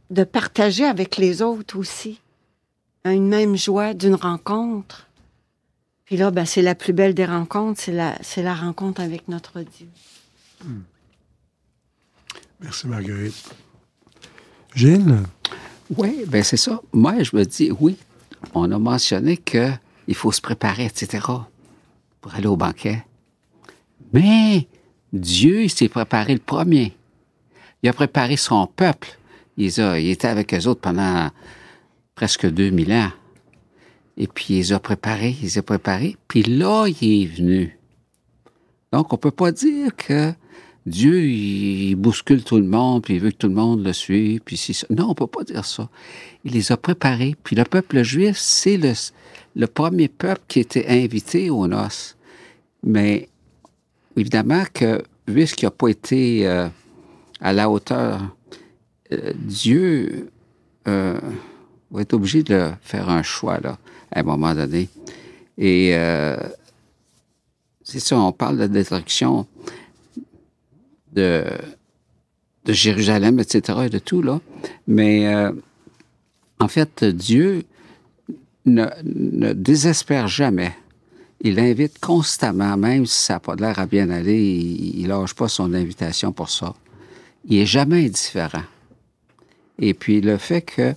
de partager avec les autres aussi. Une même joie d'une rencontre. Puis là, c'est la plus belle des rencontres, c'est la rencontre avec notre Dieu. Merci, Marguerite. Gilles? Oui, c'est ça. Moi, je me dis, oui, on a mentionné qu'il faut se préparer, etc., pour aller au banquet. Mais Dieu, il s'est préparé le premier. Il a préparé son peuple. Il était avec eux autres pendant presque 2000 ans. Et puis, il les a préparés. Puis là, il est venu. Donc, on peut pas dire que Dieu, il bouscule tout le monde, puis il veut que tout le monde le suive, puis c'est ça. Non, on peut pas dire ça. Il les a préparés. Puis le peuple juif, c'est le premier peuple qui était invité aux noces. Mais, évidemment que, puisqu'il n'a pas été à la hauteur, Dieu va être obligé de faire un choix, là, à un moment donné. Et c'est ça, on parle de destruction de Jérusalem, etc., et de tout, là. Mais, en fait, Dieu ne désespère jamais. Il invite constamment, même si ça n'a pas l'air à bien aller, il ne lâche pas son invitation pour ça. Il n'est jamais indifférent. Et puis, le fait que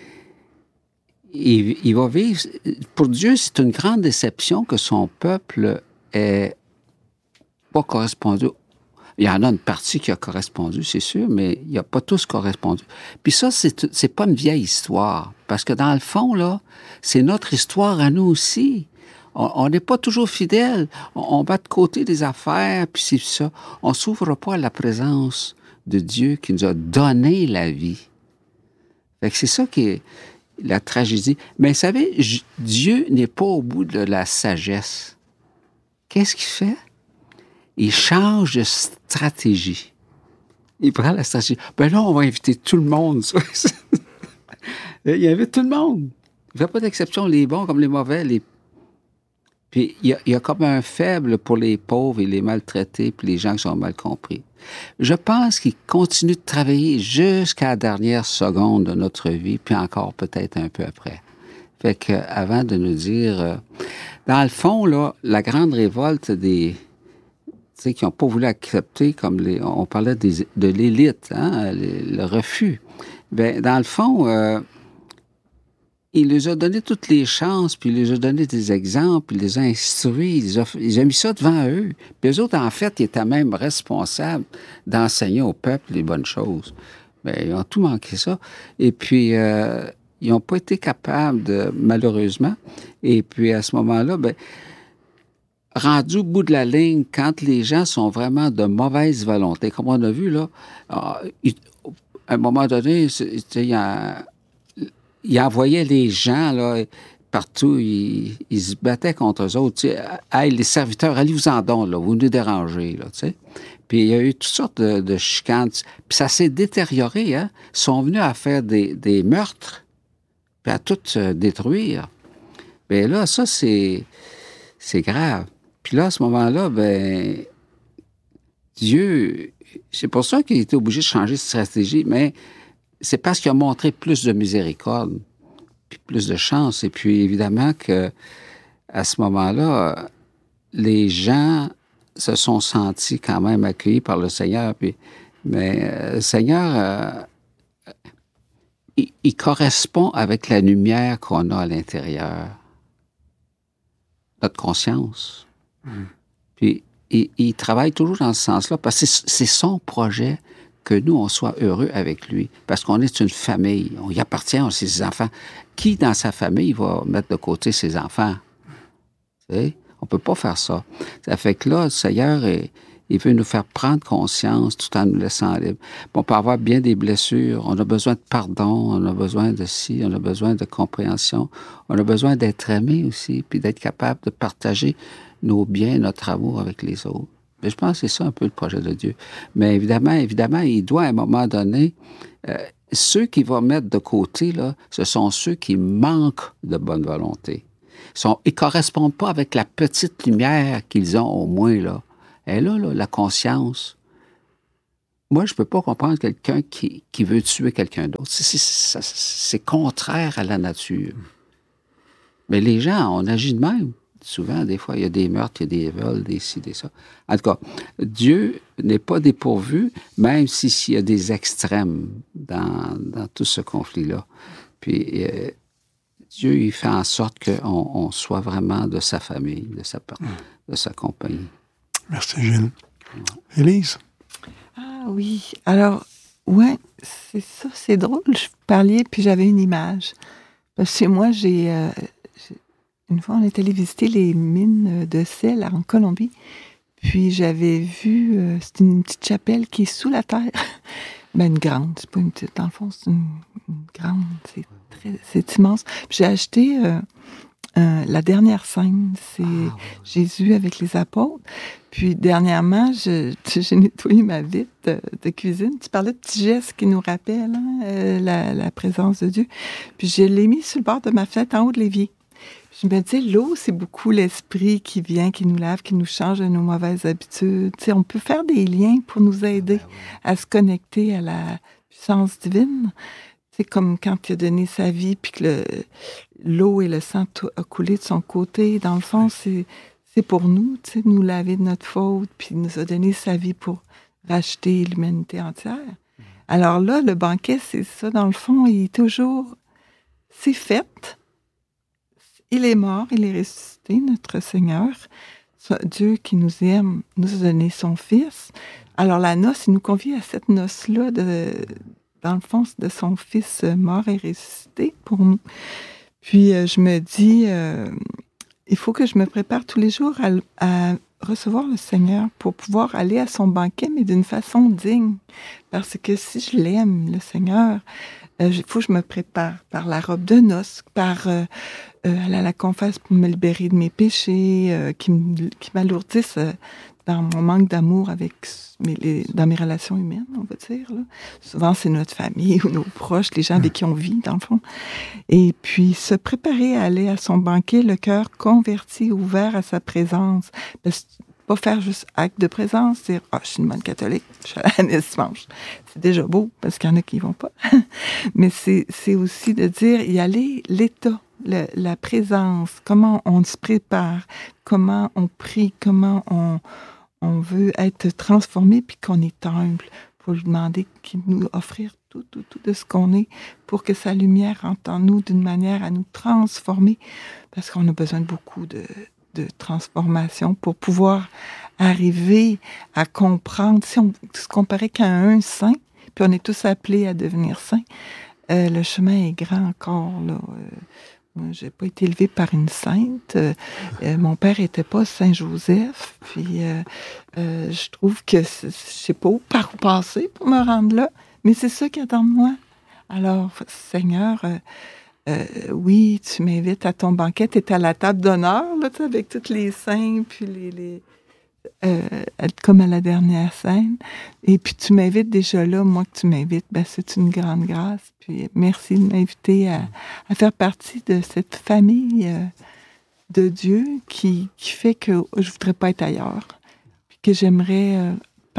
il va vivre... Pour Dieu, c'est une grande déception que son peuple ait pas correspondu. Il y en a une partie qui a correspondu, c'est sûr, mais il n'y a pas tous correspondu. Puis ça, c'est pas une vieille histoire. Parce que dans le fond, là, c'est notre histoire à nous aussi. On n'est pas toujours fidèles. On va de côté des affaires, puis c'est ça. On s'ouvre pas à la présence de Dieu qui nous a donné la vie. Fait que c'est ça qui est la tragédie. Mais vous savez, Dieu n'est pas au bout de la sagesse. Qu'est-ce qu'il fait? Il change de stratégie. Il prend la stratégie. Ben là, on va inviter tout le monde. Il invite tout le monde. Il ne fait pas d'exception, les bons comme les mauvais. Puis il y a comme un faible pour les pauvres et les maltraités, puis les gens qui sont mal compris. Je pense qu'il continue de travailler jusqu'à la dernière seconde de notre vie, puis encore peut-être un peu après. Fait que avant de nous dire... dans le fond, là, la grande révolte des... tu sais, qui n'ont pas voulu accepter, comme on parlait de l'élite, hein, le refus. Bien, dans le fond, il les a donné toutes les chances, puis il les a donné des exemples, il les a instruits, il a mis ça devant eux. Puis eux autres, en fait, ils étaient même responsables d'enseigner au peuple les bonnes choses. Bien, ils ont tout manqué ça. Et puis, ils n'ont pas été capables, malheureusement. Et puis, à ce moment-là, bien, rendu au bout de la ligne, quand les gens sont vraiment de mauvaise volonté, comme on a vu, là, à un moment donné, il envoyait les gens là, partout, il se battait contre eux autres. Hey, les serviteurs, allez-vous-en donc, là, vous nous dérangez. Là, tu sais. Puis il y a eu toutes sortes de chicanes. Puis ça s'est détérioré. Hein? Ils sont venus à faire des meurtres, puis à tout détruire. Bien là, ça, c'est grave. Puis là, à ce moment-là, ben Dieu, c'est pour ça qu'il était obligé de changer de stratégie, mais c'est parce qu'il a montré plus de miséricorde, puis plus de chance. Et puis, évidemment que à ce moment-là, les gens se sont sentis quand même accueillis par le Seigneur. Mais le Seigneur, il correspond avec la lumière qu'on a à l'intérieur. Notre conscience. Puis, il travaille toujours dans ce sens-là, parce que c'est son projet que nous, on soit heureux avec lui, parce qu'on est une famille, on y appartient, à ses enfants. Qui, dans sa famille, va mettre de côté ses enfants? Tu sais? On ne peut pas faire ça. Ça fait que là, le Seigneur, il veut nous faire prendre conscience tout en nous laissant libre. On peut avoir bien des blessures, on a besoin de pardon, on a besoin de ci, on a besoin de compréhension, on a besoin d'être aimé aussi, puis d'être capable de partager nos biens, notre amour avec les autres. Mais je pense que c'est ça un peu le projet de Dieu. Mais évidemment, il doit à un moment donné, ceux qu'il va mettre de côté, là, ce sont ceux qui manquent de bonne volonté. Ils ne correspondent pas avec la petite lumière qu'ils ont au moins, là. Et là, la conscience, moi, je peux pas comprendre quelqu'un qui veut tuer quelqu'un d'autre. C'est contraire à la nature. Mais les gens, on agit de même. Souvent, des fois, il y a des meurtres, il y a des vols, des ci, des ça. En tout cas, Dieu n'est pas dépourvu, même s'il y a des extrêmes dans tout ce conflit-là. Puis, Dieu, il fait en sorte qu'on soit vraiment de sa famille, de sa compagnie. Merci, Gilles. Élise? Ah oui. Alors, ouais, c'est ça, c'est drôle. Je parlais, puis j'avais une image. Parce que chez moi, une fois, on est allé visiter les mines de sel en Colombie. Puis j'avais vu, c'est une petite chapelle qui est sous la terre. Ben, une grande, c'est pas une petite, dans le fond, c'est une grande, c'est immense. Puis j'ai acheté la dernière scène, c'est Jésus avec les apôtres. Puis dernièrement, j'ai nettoyé ma vitre de cuisine. Tu parlais de petits gestes qui nous rappellent la présence de Dieu. Puis je l'ai mis sur le bord de ma fenêtre en haut de l'évier. Je me disais, l'eau, c'est beaucoup l'esprit qui vient, qui nous lave, qui nous change de nos mauvaises habitudes. Tu sais, on peut faire des liens pour nous aider à se connecter à la puissance divine. C'est comme quand il a donné sa vie, puis que l'eau et le sang a coulé de son côté. Dans le fond, c'est pour nous, tu sais, nous laver de notre faute, puis il nous a donné sa vie pour racheter l'humanité entière. Alors là, le banquet, c'est ça, dans le fond, il est toujours... C'est fait. Il est mort, il est ressuscité, notre Seigneur. Dieu qui nous aime nous a donné son Fils. Alors la noce, il nous convie à cette noce-là, dans le fond, de son Fils mort et ressuscité pour nous. Puis je me dis, il faut que je me prépare tous les jours à recevoir le Seigneur pour pouvoir aller à son banquet, mais d'une façon digne. Parce que si je l'aime, le Seigneur... il faut que je me prépare par la robe de noces, par aller à la confesse pour me libérer de mes péchés qui m'alourdissent dans mon manque d'amour dans mes relations humaines, on va dire. Là. Souvent, c'est notre famille ou nos proches, les gens avec qui on vit, dans le fond. Et puis, se préparer à aller à son banquet, le cœur converti, ouvert à sa présence. Parce que pas faire juste acte de présence, dire « Ah, je suis une bonne catholique, je suis à la messe dimanche. » C'est déjà beau, parce qu'il y en a qui y vont pas. Mais c'est aussi de dire, y aller, l'état, la présence, comment on se prépare, comment on prie, comment on veut être transformé, puis qu'on est humble pour lui demander qu'il nous offrir tout de ce qu'on est, pour que sa lumière rentre en nous d'une manière à nous transformer, parce qu'on a besoin de beaucoup de transformation pour pouvoir arriver à comprendre. Si on se comparait qu'à un saint, puis on est tous appelés à devenir saints, le chemin est grand encore. Là. Moi, j'ai pas été élevée par une sainte. Mon père était pas Saint Joseph. Puis je trouve que je sais pas par où passer pour me rendre là, mais c'est ça qui attend de moi. Alors, Seigneur, oui, tu m'invites à ton banquet, tu es à la table d'honneur, là, avec tous les saints, puis comme à la dernière scène. Et puis tu m'invites déjà là, moi que tu m'invites, ben c'est une grande grâce. Puis merci de m'inviter à faire partie de cette famille de Dieu qui fait que je voudrais pas être ailleurs. Puis que j'aimerais,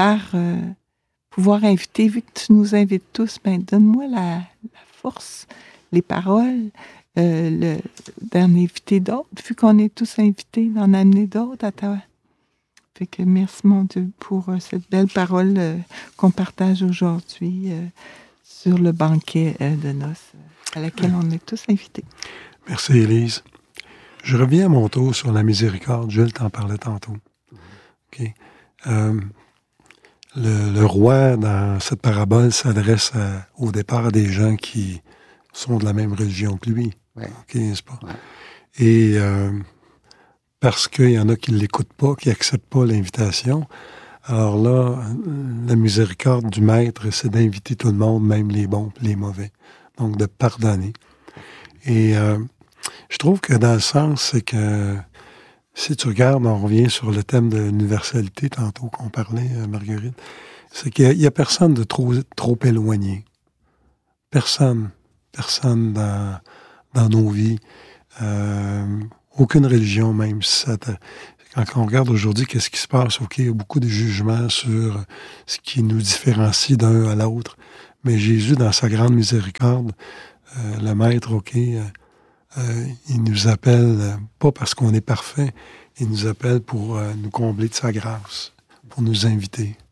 pouvoir inviter, vu que tu nous invites tous, ben donne-moi la force, les paroles, d'en inviter d'autres, vu qu'on est tous invités, d'en amener d'autres à toi. Fait que merci, mon Dieu, pour cette belle parole qu'on partage aujourd'hui sur le banquet de noces, à laquelle on est tous invités. Merci, Élise. Je reviens à mon tour sur la miséricorde. Jules t'en parlait tantôt. Okay. Le roi, dans cette parabole, s'adresse au départ à des gens qui sont de la même religion que lui. Ouais. OK, n'est-ce pas? Ouais. Et parce qu'il y en a qui ne l'écoutent pas, qui n'acceptent pas l'invitation, alors là, la miséricorde du maître, c'est d'inviter tout le monde, même les bons et les mauvais. Donc, de pardonner. Et je trouve que dans le sens, c'est que si tu regardes, on revient sur le thème de l'universalité tantôt qu'on parlait, Marguerite, c'est qu'il n'y a personne de trop éloigné. Personne dans nos vies. Aucune religion, même si Quand on regarde aujourd'hui, qu'est-ce qui se passe? OK, il y a beaucoup de jugements sur ce qui nous différencie d'un à l'autre. Mais Jésus, dans sa grande miséricorde, le Maître, OK, il nous appelle, pas parce qu'on est parfait, il nous appelle pour nous combler de sa grâce, pour nous inviter.